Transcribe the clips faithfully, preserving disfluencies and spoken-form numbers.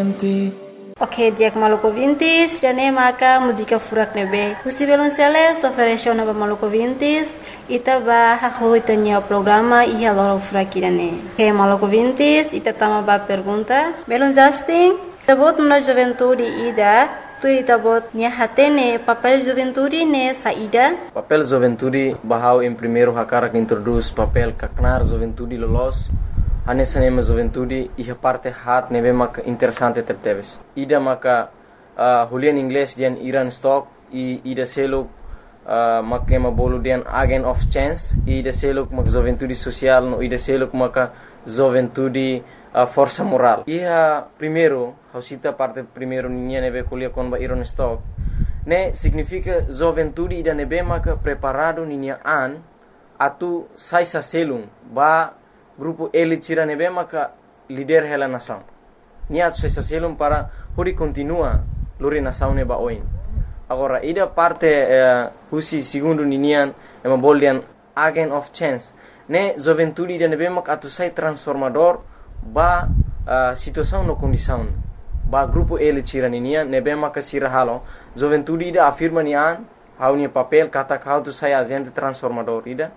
senti. Ok, dia maluco vintis, jane maka música furak nebe. Husi Belonceles ofereceu na maluco vintis, ita ba haho itanya programa ia loro furak irane. Ok, maluco vintis, ita tama ba pergunta. Belon Justin, tabot na juventude ida, tu ita bot nia hatene papel juventude ne saída. Papel juventude bahau em primeiro hakara que introduz papel kaknar juventude lolos. Anessa nema juventude e parte hat neve mak interessante tepteves. Ida maka uh, hulian inglês dian Iran stock e ida seluk uh, mak ema bolu dian agent of chance e ida seluk mak juventude social no ida seluk maka juventude uh, força moral. Iha primeiro hausita parte primeiro ninha neve kulia kon ba Iran stock ne significa juventude ida neve maka preparado ninha an atu sai sa selung ba grupo elite tira nebe maka líder hela nação. Niat sesa selum para hori continua lori nação neba oin. Agora ida parte uh, husi segundo ninian ema boldian agent of chance. Ne juventude ida nebe maka atu sai transformador ba uh, situação no condição. Ba grupo elite tira ninian nebe maka sira halo. Juventude ida afirma nian haunia papel kata kau tu sai agente transformador ida.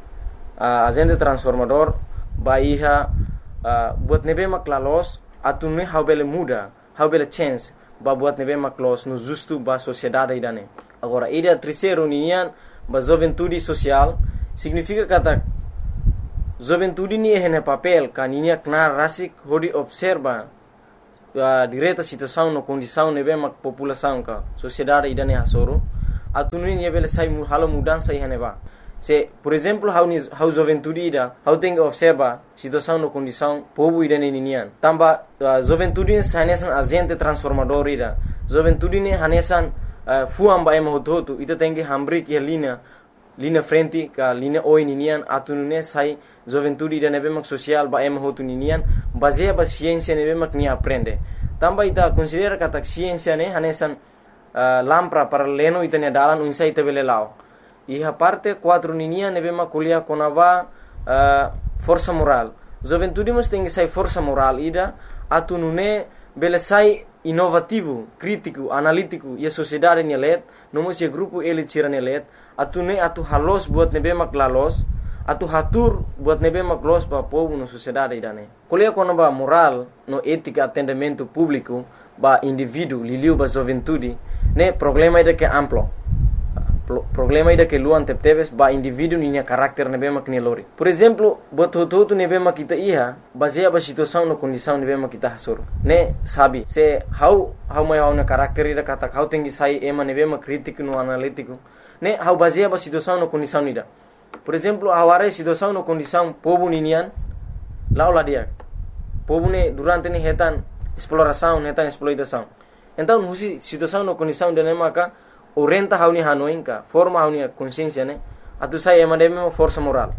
Uh, agente transformador ba iha uh, buat nebe maklalos atune how bele muda how bele chance ba buat nebe maklos no justo ba sociedade idane. Agora ida terceiro ninian ba juventude social significa kata juventude ni hene papel kaninia knar rasik hodi observa uh, direta situação no condição nebe mak população ka sociedade idane hasoro atune ni bele sai mu halo mudança ihane ba. Se, por exemplo, how ni how juventude ida, how tem que observa situação no condição povo ida ninian. Tamba uh, juventude hanesan agente transformador ida. Juventude ne hanesan uh, fuamba ema hototo ita tem que hambri que linha linha frente ka linha oi ninian atunune sai juventude ida nebe mak social ba ema hotu ninian baseia ba ciência nebe mak ni aprende. Tamba ita considera kata ciência ne hanesan uh, lampra para leno ita ne dalan unsa ita bele lao. Iha parte quatro ninia nebe makulia konava uh, força moral. Juventude mos tem que sai força moral ida atunune bele sai inovativo, crítico, analítico e a sociedade nelet, nomos e grupo ele tira nelet, atune atu halos buat nebe maklalos, atu hatur buat nebe maklos ba povo no sociedade idane. Kulia konava moral no ética atendimento público ba indivíduo liliu ba juventude, ne problema ida que amplo. Problema ida que luan tepteves ba indivíduo ninya carácter nebe mak nelori. Por exemplo, bototo nebe mak kita iha baseia ba situação no condição nebe mak kita hasor. Ne sabe se how how mai how na carácter ida kata how tengi sai ema nebe mak crítico no analítico. Ne how baseia ba situação no condição ida. Por exemplo, aware situação no condição povo ninian laula dia. Povo ne durante ne hetan exploração, hetan exploitação. Então, husi situação no condição de nemaka orienta hauni hanoinka forma hauni consciência ne atu sai emademe força moral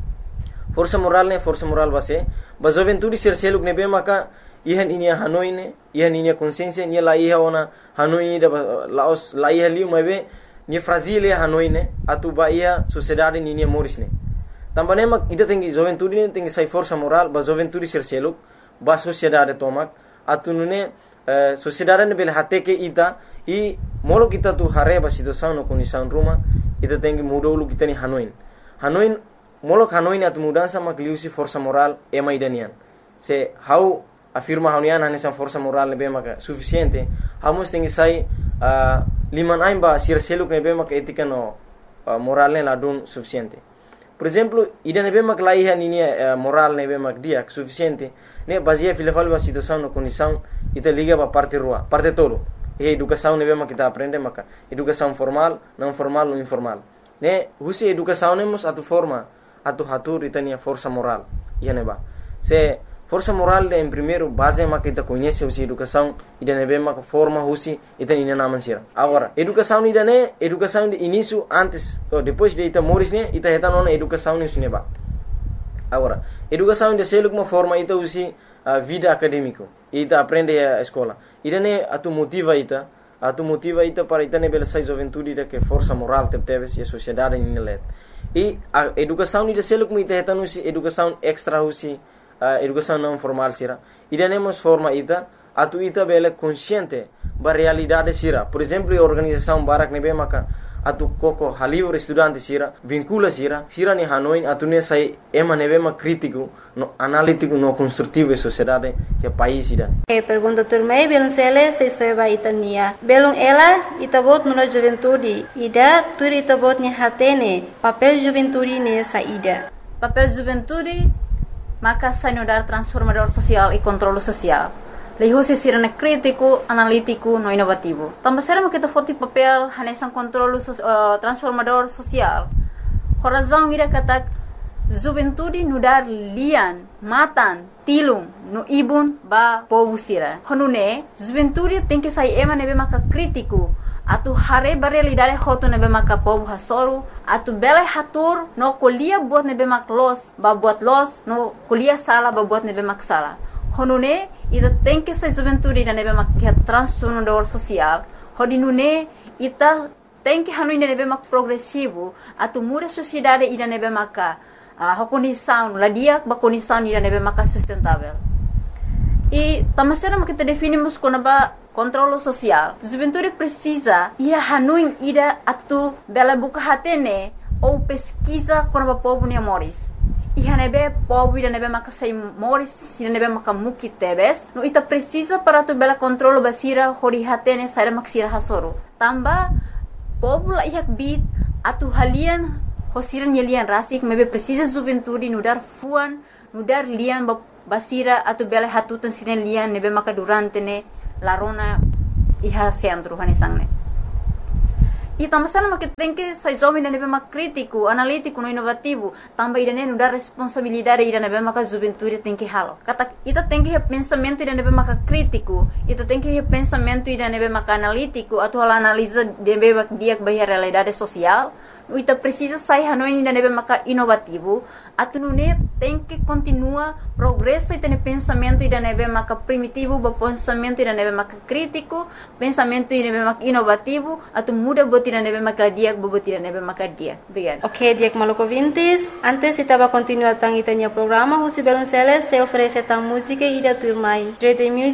força moral ne força moral base ba juventude ser seluk ne be maka ihan inia hanoine ihan inia consciência ni la iha ona hanoine da laos la iha liu mabe ni fragile hanoine atu ba ia sociedade ni ni morisne tambane mak ida tengi juventude ne tengi sai força moral ba juventude ser seluk ba sociedade tomak atu nune uh, sociedade ne bel hate ke ida e molo kita tu hareba situação no condição ruma ita tem que mudar o kita ni hanoin hanoin molo hanoin atu mudança makliusi força moral ema idanian se how afirma haunian hanesa força moral ne bema suficiente hamos tem que sai uh, liman aimba sir seluk ne bema etika no uh, moral ne ladun suficiente. Por exemplo, ida ne bema laiha ni uh, moral ne bema dia suficiente ne baseia filafal ba situação no condição ita liga ba parte rua parte tolo. E educação nebe mak kita aprende maka educação formal, não formal ou informal. Ne husi educação nemos atu forma atu hatur itania força moral. Ia neba. Se força moral de em primeiro base mak kita conhece husi educação ida nebe mak forma husi itani na mansira. Agora, educação ida ne educação de início antes ou depois de ita moris ne ita heta nona educação ne suneba. Agora, educação de seluk uma forma ita husi a vida acadêmico ita aprende a escola ida ne atu motiva ita atu motiva ita para ita ne bela sai juventude ida que força moral tepteves e a sociedade ni let e a educação ida seluk mu ita heta nusi educação extra husi uh, educação não formal sira ida ne mos forma ita atu ita bele consciente ba realidade sira. Por exemplo, a organização Barak nebe maka atu koko halivre estudante sira vincula sira sira ni Hanoi atu ne sai ema nebe ma crítico no analítico no construtivo e sociedade que país ida. E pergunta turmei belum sele se soeba itania belum ela itabot nuna juventude ida turi itabot ni hatene papel juventude ne saída. Papel juventude maka sanudar transformador social e controle social. Lehusi sirene crítico, analítico, no inovativo. Também será que tu foto papel hanesan controle uh, transformador social. Horazão ira kata juventude nudar lian, matan, tilung, no ibun ba povo sira. Honune juventude tem que sair ema nebe maka crítico. Atu hare ba realidade hoto nebe maka povo hasoru. Atu bele hatur no kolia buat nebe mak los, ba buat los, no kolia sala ba buat nebe mak sala. Honune ita tem que ser juventude da nebe mak transformador social. Hodinune ita tem que hanui nebe mak progressivo. Atu muda sociedade ida nebe maka uh, condição, la dia ba condição ida nebe maka sustentável. E tamasera mak kita definimos com ba controle social. Juventude precisa ia hanui ida atu bela buka hatene ou pesquisa com ba povo ne moris. Iha nebe povo ida nebe maka sai moris ida nebe maka muki tebes no ita precisa para tu bela controle basira hori hatene sai maksira hasoro tamba povo la ihak bit atu halian hosiran yelian rasik mebe precisa juventude nudar fuan nudar lian basira atu bela hatutan sinen lian nebe maka durante ne larona iha centro hanesangne. E também sama que tem que sair jovem da nebe mak crítico, analítico, no inovativo, também ida ne dar responsabilidade ida nebe mak juventude tem que halo. Kata ita tem que pensamento ida nebe mak crítico, ita tem que pensamento ida nebe mak analítico, atau hal analisa nebe mak dia bahia realidade social. Ita precisa sair hanoi ida nebe mak inovativo, atu nune tem que continua progresso ita ne pensamento ida nebe mak primitivo, ba pensamento ida nebe mak crítico, pensamento ida nebe mak inovativo, atu muda tira nebe makadiak bobo tira nebe makadia. Obrigada. Ok, Diak Maluco Vintes. Antes estava continuar tang itanya programa, Husi Belonceles se oferece tang música e da turmai. Dread Music